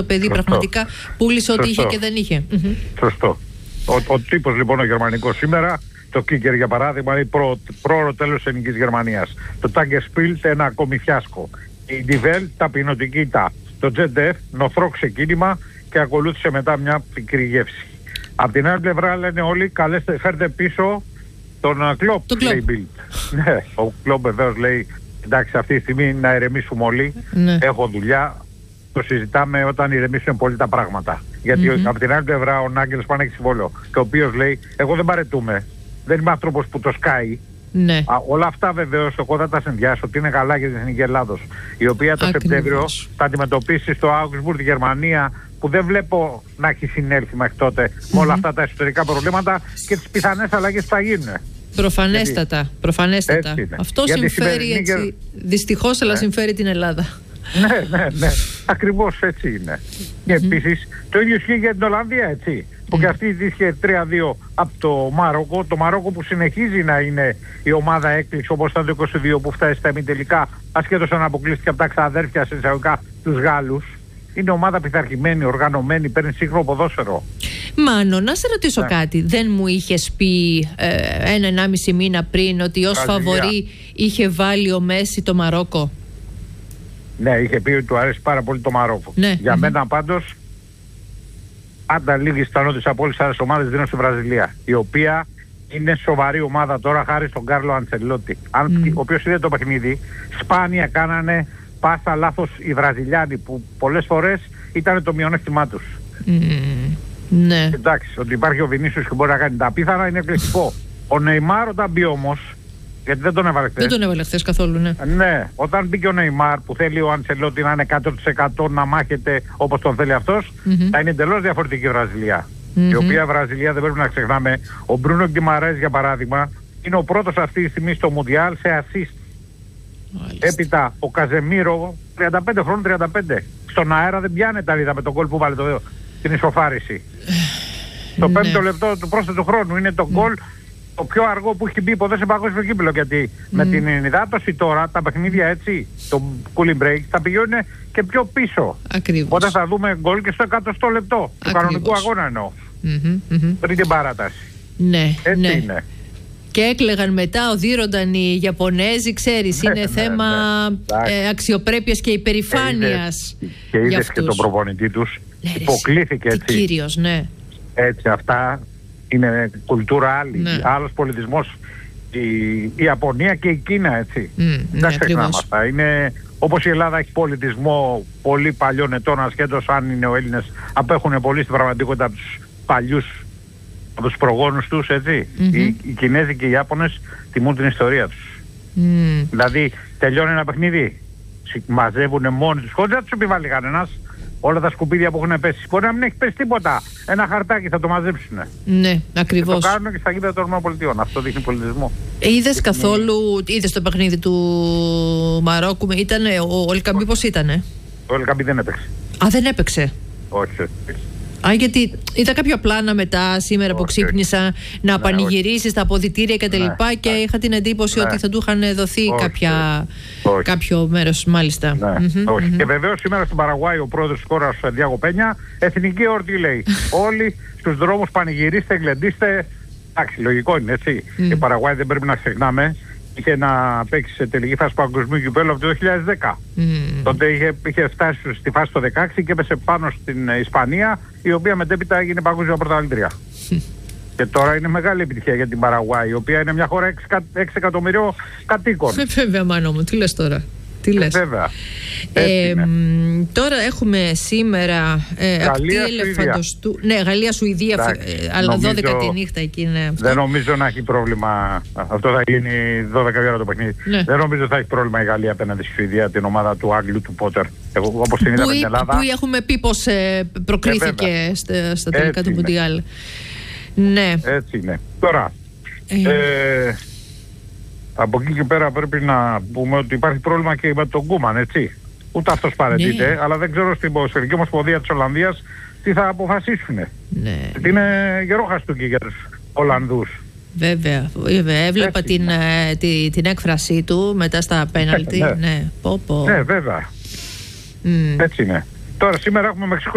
παιδί. Σωστό. Πραγματικά πούλησε ό,τι είχε και δεν είχε. Σωστό. Ο τύπος λοιπόν ο γερμανικός σήμερα, το Kicker για παράδειγμα, είναι πρόωρο τέλος της ελληνικής Γερμανίας. Το Tagesspiel ένα ακόμη φιάσκο. Η Die Welt ταπεινωτική ήττα. Το ZDF νοθρό ξεκίνημα και ακολούθησε μετά μια πικρή γεύση. Απ' την άλλη πλευρά λένε όλοι, φέρτε πίσω τον Klopp, λέει Bild. Ναι, ο Klopp βεβαίως λέει, εντάξει, αυτή τη στιγμή να ηρεμήσουμε όλοι, έχω δουλειά, το συζητάμε όταν ηρεμήσουν πολύ τα πράγματα. Γιατί από την άλλη πλευρά ο Νάγκελς πάνε έχει συμβόλαιο, και ο οποίος λέει, εγώ δεν παρετούμε, δεν είμαι άνθρωπος που το σκάει. Ναι. Όλα αυτά βεβαίως εγώ θα τα συνδυάσω ότι είναι καλά για την Εθνική Ελλάδος, η οποία το Σεπτέμβριο θα αντιμετωπίσει στο Augsburg τη Γερμανία, που δεν βλέπω να έχει συνέλθει μέχρι τότε με όλα αυτά τα εσωτερικά προβλήματα και τις πιθανές αλλαγές που θα γίνουν. Προφανέστατα. Αυτό συμφέρει έτσι, δυστυχώς, αλλά συμφέρει την Ελλάδα. Ναι. Ακριβώς έτσι είναι. Και επίσης το ίδιο ισχύει για την Ολλανδία, έτσι. Που και αυτή είχε 3-2 από το Μαρόκο. Το Μαρόκο που συνεχίζει να είναι η ομάδα έκπληξη, όπως ήταν το 22 που φτάσει στα ημιτελικά, ασχέτως αν αποκλείστηκε από τα ξαδέρφια σε εισαγωγικά τους Γάλλους. Είναι ομάδα πειθαρχημένη, οργανωμένη, παίρνει σύγχρονο ποδόσφαιρο. Μάνο, να σε ρωτήσω κάτι. Δεν μου είχες πει 1,5 μήνα πριν ότι ως φαβορί είχε βάλει ο Μέση το Μαρόκο? Ναι, είχε πει ότι του αρέσει πάρα πολύ το Μαρόκο. Ναι. Για μένα πάντως, πάντα λίγη πιθανότητες από όλες τις άλλες ομάδες δίνω στη Βραζιλία, η οποία είναι σοβαρή ομάδα τώρα χάρη στον Κάρλο Αντσελότη. Ο οποίος είδε το παιχνίδι, σπάνια κάνανε πάσα λάθος οι Βραζιλιάνοι, που πολλές φορές ήταν το μειονέκτημά τους. Ναι. Εντάξει, ότι υπάρχει ο Βινίσιος και μπορεί να κάνει τα απίθανα είναι εκπληκτικό. Ο Νεϊμάρ όταν μπει όμως, γιατί δεν τον έβαλε χθες. Δεν τον έβαλε χθες καθόλου, ναι. Ναι, όταν μπήκε ο Νεϊμάρ, που θέλει ο Αντσελότη να είναι 100% να μάχεται όπως τον θέλει αυτός, θα είναι εντελώς διαφορετική η Βραζιλία. Η οποία Βραζιλία δεν πρέπει να ξεχνάμε. Ο Μπρούνο Γκιμαρές για παράδειγμα είναι ο πρώτος αυτή τη στιγμή στο Μουντιάλ σε assist. Έπειτα ο Καζεμίρο 35 χρόνων, 35. Στον αέρα δεν πιάνε τα ρίδα με τον γκολ που βάλε την ισοφάριση. Το 5ο λεπτό του πρόσθετου χρόνου είναι το γκολ το πιο αργό που έχει μπει ποτέ σε παγκόσμιο κύπελλο. Γιατί με την υδάτωση τώρα τα παιχνίδια, έτσι, το cooling break, θα πηγαίνουν και πιο πίσω. Ακριβώς. Οπότε θα δούμε γκολ και στο 100ο λεπτό του κανονικού αγώνα εννοώ. Πριν την παράταση. Ναι, έτσι είναι. Και έκλαιγαν μετά, οδύρονταν οι Ιαπωνέζοι, ξέρεις, είναι θέμα αξιοπρέπειας και υπερηφάνειας. Και είδες και τον προπονητή τους, υποκλήθηκε, έτσι. Κύριος, ναι. Έτσι, αυτά είναι κουλτούρα άλλη, άλλος πολιτισμός. Η Ιαπωνία και η Κίνα, έτσι. Δεν ξεχνάμε αυτά. Είναι, όπως η Ελλάδα έχει πολιτισμό πολύ παλιών ετών, ασχέτως αν είναι ο Έλληνες, απέχουν πολύ στην πραγματικότητα από τους παλιούς, από τους προγόνους τους, έτσι. Οι Κινέζοι και οι Ιάπωνες τιμούν την ιστορία τους. Δηλαδή τελειώνει ένα παιχνίδι, μαζεύουν μόνοι τους, χωρίς να τους επιβάλλει κανένας, όλα τα σκουπίδια που έχουν πέσει. Μπορεί να μην έχει πέσει τίποτα. Ένα χαρτάκι θα το μαζέψουν. Ναι, ακριβώς. Και το κάνουν και στα γήπεδα των ΗΠΑ. Αυτό δείχνει πολιτισμό. Είδες είδες το παιχνίδι του Μαρόκου? Ο Ελκαμπή πώς ήτανε? Ο Ελκαμπή δεν έπαιξε. Δεν έπαιξε. Όχι. Γιατί είδα κάποια πλάνα μετά σήμερα που ξύπνησα να πανηγυρίσει στα αποδυτήρια κτλ. Και είχα την εντύπωση ότι θα του είχαν δοθεί κάποιο μέρος, μάλιστα. Όχι. Και βεβαίως σήμερα στην Παραγουάη ο πρόεδρος της χώρας, Διάγο Πένια, εθνική εορτή λέει. Όλοι στους δρόμους πανηγυρίστε, γλεντίστε. Εντάξει, λογικό είναι, έτσι. Η Παραγουάη δεν πρέπει να ξεχνάμε. Είχε να παίξει σε τελική φάση παγκοσμίου κυπέλλου από το 2010. Τότε είχε φτάσει στη φάση το 2016 και έπεσε πάνω στην Ισπανία, η οποία μετέπειτα έγινε παγκόσμια πρωταθλήτρια. Και τώρα είναι μεγάλη επιτυχία για την Παραγουάη, η οποία είναι μια χώρα 6 εκατομμυρίων κατοίκων. Βέβαια, Μάνο μου, τι λες τώρα? Τι λες? Βέβαια. Τώρα έχουμε σήμερα αυτή ελεφαντοστού. Ναι, Γαλλία-Σουηδία, αλλά 12 τη νύχτα εκεί είναι. Δεν νομίζω να έχει πρόβλημα. Αυτό θα γίνει 12 ώρα το παιχνίδι. Ναι. Δεν νομίζω θα έχει πρόβλημα η Γαλλία απέναντι στη Σουηδία, την ομάδα του Άγγλου, του Πότερ. Όπως την είδαμε στην Ελλάδα. Που έχουμε πει πως προκρίθηκε στα τελικά του Μουντιάλ. Ναι. Έτσι είναι. Τώρα. Από εκεί και πέρα πρέπει να πούμε ότι υπάρχει πρόβλημα και με τον Κούμαν, έτσι. Ούτε αυτός παρετείται, αλλά δεν ξέρω στην Ποδοσφαιρική Ομοσπονδία της Ολλανδίας τι θα αποφασίσουν. Ναι. Είναι γερόχαστούκι για τους Ολλανδούς. Βέβαια. Έβλεπα την έκφρασή του μετά στα πέναλτι. Ναι, βέβαια. Έτσι είναι. Τώρα σήμερα έχουμε Μεξικό.